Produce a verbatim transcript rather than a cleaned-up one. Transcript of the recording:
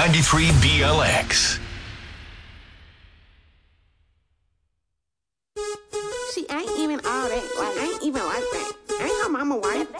ninety-three B L X. She ain't even all that. Like, ain't even like that. Ain't her mama wife.